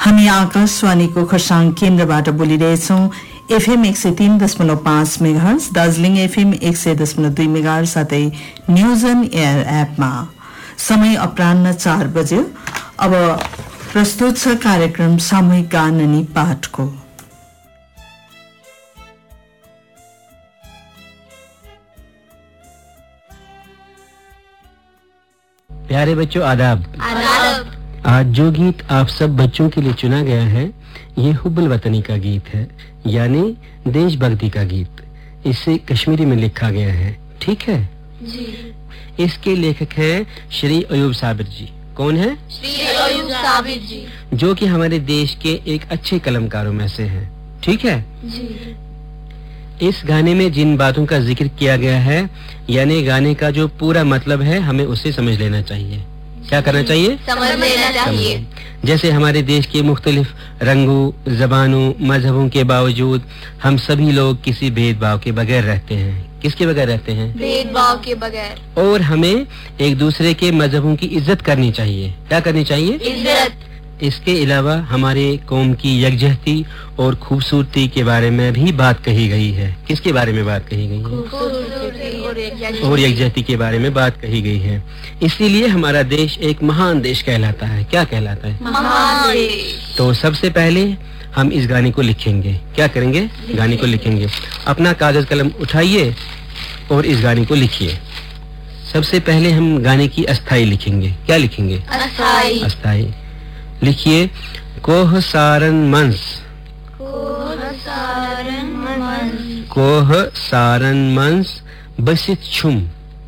हामी आकाशवाणीको खरसाङ केन्द्रबाट बोलिरहेछौं। FM 103.5 megahertz, Darjeeling FM 100.2 megahertz साथै न्यूजन एयर एपमा। समय अपराह्न 4 बज्यो। अब प्रस्तुत छ कार्यक्रम सामूहिक गान अनि पाठको। प्यारे बच्चों, आदाब। आज जो गीत आप सब बच्चों के लिए चुना गया है, ये हुब्बुल वतनी का गीत है, यानी देशभक्ति का गीत। इसे कश्मीरी में लिखा गया है, ठीक है जी। इसके लेखक हैं श्री अयूब साबिर जी। कौन है? श्री अयूब साबिर जी, जो कि हमारे देश के एक अच्छे कलमकारों में से हैं, ठीक है जी। इस गाने में जिन बातों का जिक्र किया गया है, यानी गाने का जो पूरा मतलब है, हमें उसे समझ लेना चाहिए। क्या करना चाहिए? समझ लेना चाहिए। जैसे हमारे देश के मुख्तलिफ रंगों, जबानों, मजहबों के बावजूद हम सभी लोग किसी भेदभाव के बगैर रहते हैं। किसके बगैर रहते हैं? भेदभाव के बगैर। और हमें एक दूसरे के मजहबों की इज्जत करनी चाहिए। क्या करनी चाहिए? इज्जत। इसके अलावा हमारे कौम की यकजहती और खूबसूरती के बारे में भी बात कही गई है। किसके बारे में बात कही गई है? और यकजहती के बारे में बात कही गई है। इसीलिए हमारा देश एक महान देश कहलाता है। क्या कहलाता है? महान देश। तो सबसे पहले हम इस गाने को लिखेंगे। क्या करेंगे? गाने को लिखेंगे। अपना कागज कलम उठाइए और इस गाने को लिखिए। सबसे पहले हम गाने की अस्थाई लिखेंगे। क्या लिखेंगे? अस्थाई। अस्थाई लिखिए। कोह सारन मंस, कोह सारन मंस बसित छुम,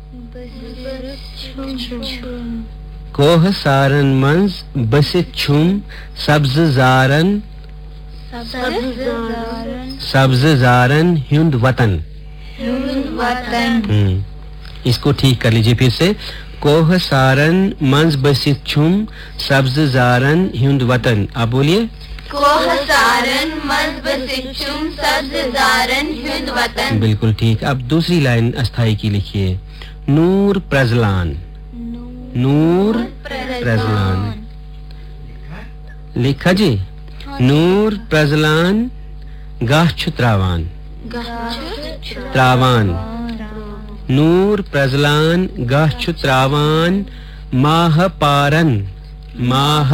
कोह सारन मंस बसित छुम सब्ज जारन, सब्ज जारन हिंद वतन। इसको ठीक कर लीजिए फिर से। कोह सारन मंज बसित छुम सब्ज जारन हिंद वतन। आप बोलिए। कोह सारन मंज बसित छुम सब्ज जारन हिंद वतन। बिल्कुल ठीक। अब दूसरी लाइन अस्थाई की लिखिए। नूर प्रजलान, नूर प्रजलान। लिखा जी? नूर प्रजलान गाछ त्रावान, त्रावान। नूर प्रजलान गाछ त्रावान माह पारन, माह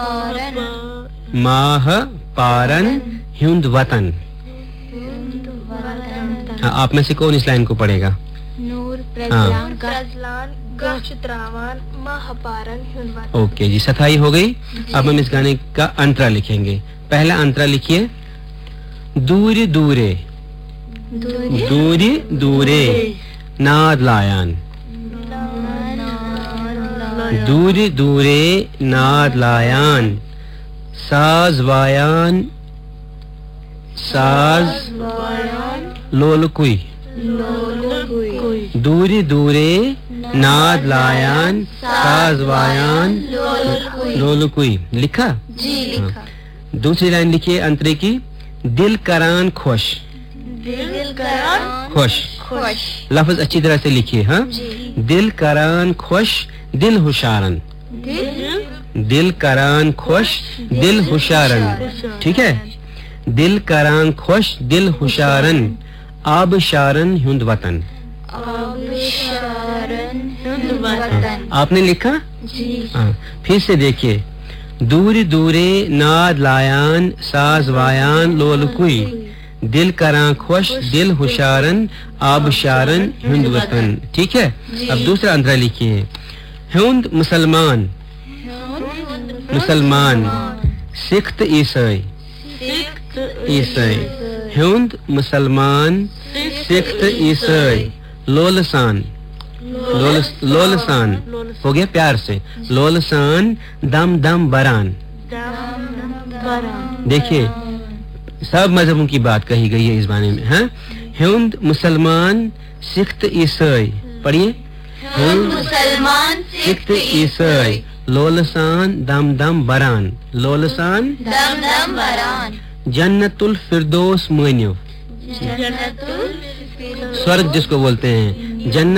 माह पारन हिंद वतन। आप में से कौन इस लाइन को पढ़ेगा? नूर प्रजलान गाछ त्रावान माह पारन हिंद वतन। ओके जी, सफाई हो गई। अब हम इस गाने का अंतरा लिखेंगे। पहला अंतरा लिखिए। दूर दूरे, दूरी दूरे नाद लायान, दूरी दूरे नाद लायान साज वायान, साज लोलकुई, दूरी दूरे नाद लायान साज वायान लोलकुई। लिखा जी? लिखा। दूसरी लाइन लिखिए अंतरे की। दिल करान खुश, दिल करान खुश, खुश। लफ्ज अच्छी तरह से लिखिए। हाँ, दिल करान खुश दिल हुशारन, दिल करान खुश दिल हुशारन। ठीक है? दिल करान खुश दिल हुशारन आब शारन हिंद वतन। आपने लिखा जी? हाँ, फिर से देखिए। दूर दूरे नाद लायान साज वायान लोलकुई दिल करां खुश दिल हुशारन आबशारन हिंद वतन। ठीक है? अब दूसरा अंतरा लिखिए। हिंद मुसलमान, मुसलमान सिख ईसाई, ईसाई। हिंद मुसलमान सिख ईसाई लोलसान, लोलसान हो गया प्यार से। लोलसान दम दम बरान। देखिए, सब मजहबों की बात कही गई है इस गाने में। हाँ, हिंद मुसलमान सिख ईसाई। पढ़िए। हिंद मुसलमान सिख ईसाई लोलसान दम दम बरान, लोलसान दम दम बरान। जन्नतुल फिरदौस मानियो, स्वर्ग जिसको बोलते हैं, जन्नत